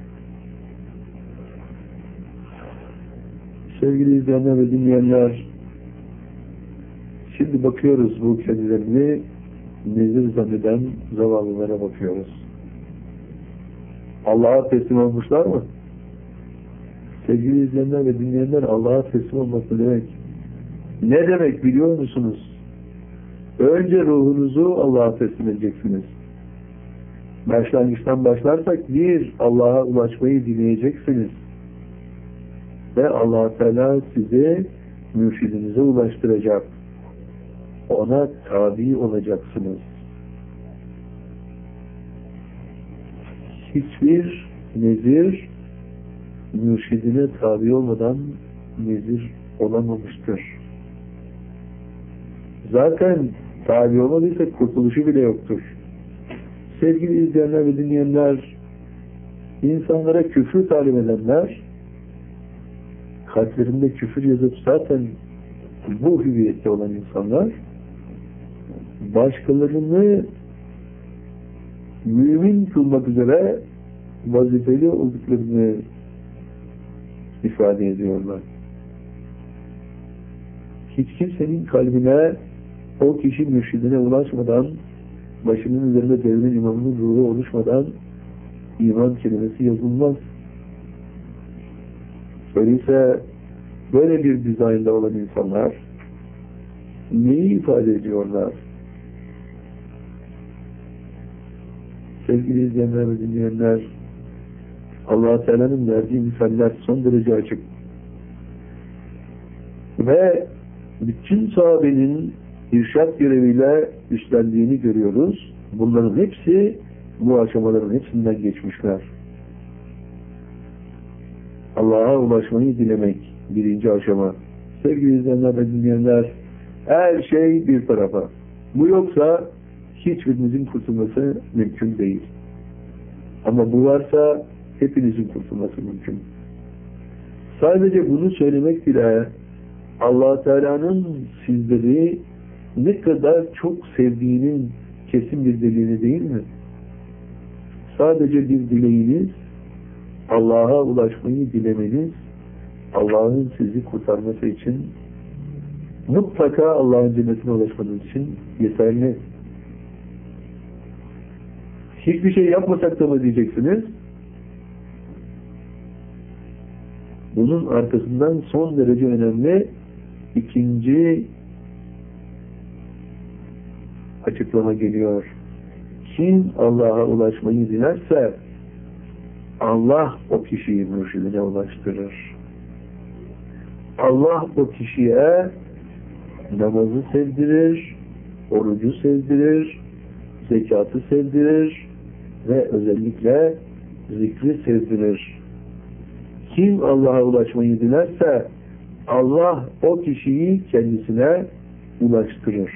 Sevgili izleyenler ve dinleyenler, şimdi bakıyoruz bu kendilerini nezir zanneden zavallılara bakıyoruz. Allah'a teslim olmuşlar mı? Sevgili izleyenler ve dinleyenler, Allah'a teslim olmak ne demek? Ne demek biliyor musunuz? Önce ruhunuzu Allah'a teslim edeceksiniz. Başlangıçtan başlarsak bir, Allah'a ulaşmayı dileyeceksiniz. Ve Allah Teala sizi mürşidinize ulaştıracak. Ona tabi olacaksınız. Hiçbir nezir mürşidine tabi olmadan nezir olamamıştır. Zaten tabi olmadıysa kurtuluşu bile yoktur. Sevgili izleyenler ve dinleyenler, insanlara küfrü talim edenler, kalplerinde küfür yazıp zaten bu hüviyette olan insanlar, başkalarını mümin kılmak üzere vazifeli olduklarını ifade ediyorlar. Hiç kimsenin kalbine o kişi mürşidine ulaşmadan, başının üzerinde devrin imamının ruhu oluşmadan iman kelimesi yazılmaz. Öyleyse böyle bir dizaynda olan insanlar neyi ifade ediyorlar? Sevgili izleyenler ve dinleyenler, Allah-u Teala'nın verdiği misaller son derece açık. Ve bütün sahabenin irşad göreviyle üstlendiğini görüyoruz. Bunların hepsi bu aşamaların hepsinden geçmişler. Allah'a ulaşmayı dilemek birinci aşama. Sevgili izleyenler ve dinleyenler, her şey bir tarafa. Bu yoksa hiçbirinizin kurtulması mümkün değil. Ama bu varsa hepinizin kurtulması mümkün. Sadece bunu söylemek bile Allah Teala'nın sizleri ne kadar çok sevdiğinin kesin bir delili değil mi? Sadece bir dileğiniz, Allah'a ulaşmayı dilemeniz, Allah'ın sizi kurtarması için, mutlaka Allah'ın cennetine ulaşmanız için yeterli. Hiçbir şey yapmasak da mı diyeceksiniz? Bunun arkasından son derece önemli ikinci açıklama geliyor. Kim Allah'a ulaşmayı dilerse Allah o kişiyi mürşidine ulaştırır. Allah o kişiye namazı sevdirir, orucu sevdirir, zekatı sevdirir ve özellikle zikri sevdirir. Kim Allah'a ulaşmayı dilerse Allah o kişiyi kendisine ulaştırır.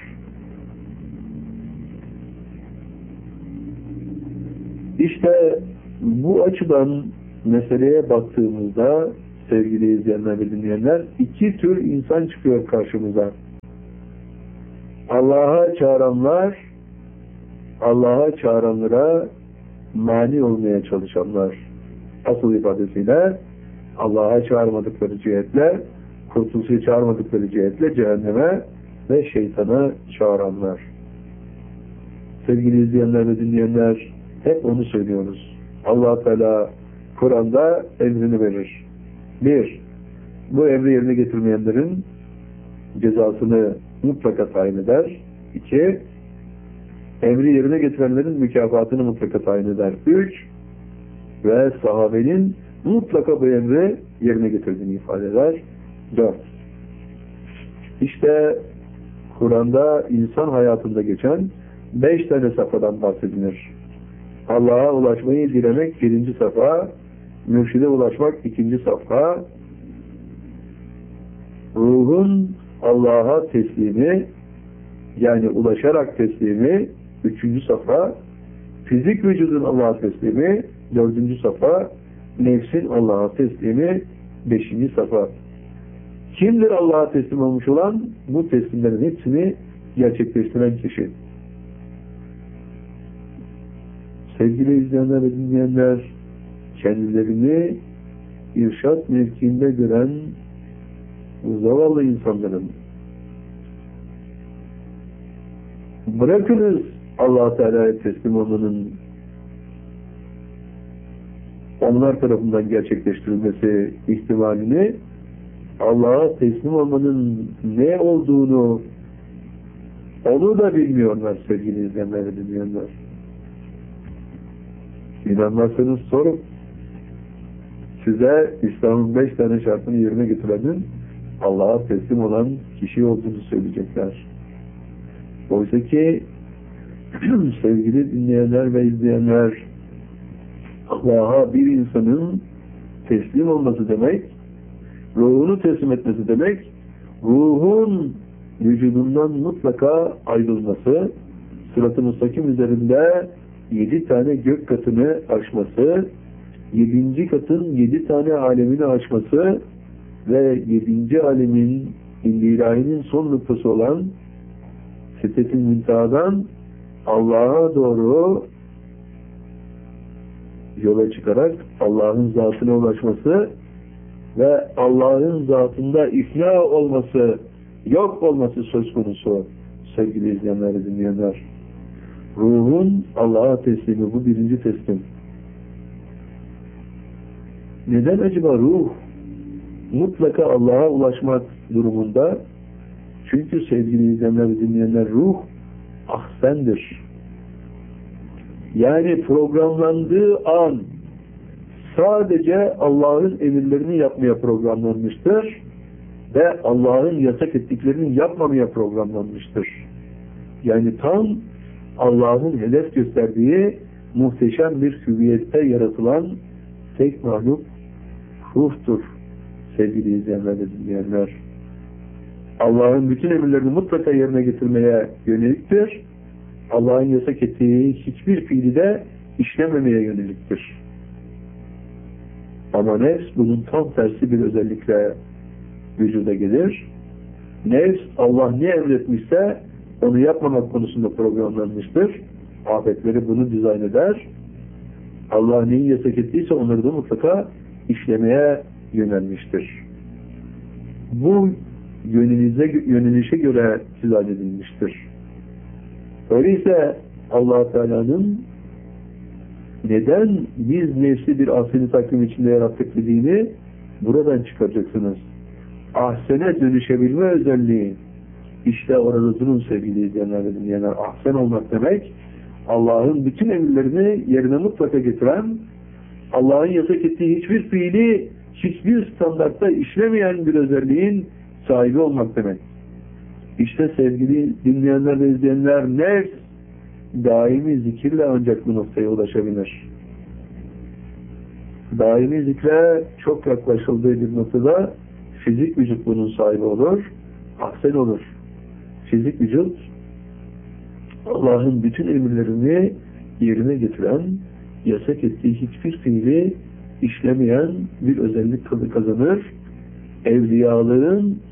İşte bu açıdan meseleye baktığımızda sevgili izleyenler ve dinleyenler iki tür insan çıkıyor karşımıza. Allah'a çağıranlar, Allah'a çağıranlara mani olmaya çalışanlar. Asıl ifadesiyle Allah'a çağırmadıkları cihetle, kurtuluşa çağırmadıkları cihetle cehenneme ve şeytana çağıranlar. Sevgili izleyenler ve dinleyenler, hep onu söylüyoruz. Allah Teala Kur'an'da emrini verir. Bir, bu emri yerine getirmeyenlerin cezasını mutlaka tayin eder. İki, emri yerine getirenlerin mükafatını mutlaka tayin eder. Üç, ve sahabenin mutlaka bu emri yerine getirdiğini ifade eder. Dört, İşte Kur'an'da insan hayatında geçen beş tane safhadan bahsedilir. Allah'a ulaşmayı dilemek birinci safha, mürşide ulaşmak ikinci safha, ruhun Allah'a teslimi, yani ulaşarak teslimi üçüncü safha, fizik vücudun Allah'a teslimi dördüncü safha, nefsin Allah'a teslimi beşinci safha. Kimdir Allah'a teslim olmuş olan? Bu teslimlerin hepsini gerçekleştiren kişi. Sevgili izleyenler ve dinleyenler, kendilerini irşat mevkiinde gören bu zavallı insanların, bırakınız Allah Teala'ya teslim olmanın onlar tarafından gerçekleştirilmesi ihtimalini, Allah'a teslim olmanın ne olduğunu onu da bilmiyorlar sevgili izleyenler ve dinleyenler. İnanmazsanız sorun. Size İslam'ın beş tane şartını yerine getirenin Allah'a teslim olan kişi olduğunu söyleyecekler. Oysa ki sevgili dinleyenler ve izleyenler, Allah'a bir insanın teslim olması demek, ruhunu teslim etmesi demek, ruhun vücudundan mutlaka ayrılması, sırat-ı müstakim üzerinde yedi tane gök katını aşması, yedinci katın yedi tane alemini aşması ve yedinci alemin indilahinin son noktası olan Sidret-i Münteha'dan Allah'a doğru yola çıkarak Allah'ın zatına ulaşması ve Allah'ın zatında ifna olması, yok olması söz konusu sevgili izleyenler ve dinleyenler. Ruhun Allah'a teslimi, bu birinci teslim. Neden acaba ruh mutlaka Allah'a ulaşmak durumunda? Çünkü sevgili izleyenler ve dinleyenler, ruh ahsendir. Yani programlandığı an sadece Allah'ın emirlerini yapmaya programlanmıştır ve Allah'ın yasak ettiklerini yapmamaya programlanmıştır. Yani tam Allah'ın hedef gösterdiği muhteşem bir hüviyette yaratılan tek mahluk ruhtur sevgili izleyenler ve dinleyenler. Allah'ın bütün emirlerini mutlaka yerine getirmeye yöneliktir. Allah'ın yasak ettiği hiçbir fiili de işlememeye yöneliktir. Ama nefs bunun tam tersi bir özellikle vücuda gelir. Nefs Allah ne emretmişse onu yapmamak konusunda programlanmıştır. Afetleri bunu dizayn eder. Allah neyi yasak ettiyse onları da mutlaka işlemeye yönelmiştir. Bu yönelişe, yönelişe göre dizayn edilmiştir. Öyleyse Allah Teala'nın neden biz nefsi bir ahsen-i takvim içinde yarattık dediğini buradan çıkaracaksınız. Ahsene dönüşebilme özelliği işte orada durun sevgili izleyenler ve dinleyenler. Ahsen olmak demek Allah'ın bütün emirlerini yerine mutlaka getiren, Allah'ın yasak ettiği hiçbir fiili hiçbir standartta işlemeyen bir özelliğin sahibi olmak demek. İşte sevgili dinleyenler ve izleyenler, nefs daimi zikirle ancak bu noktaya ulaşabilir. Daimi zikre çok yaklaşıldığı bir noktada fizik vücut bunun sahibi olur, ahsen olur. Fizik vücut Allah'ın bütün emirlerini yerine getiren, yasak ettiği hiçbir fiili işlemeyen bir özellik kazanır. Evliyalığın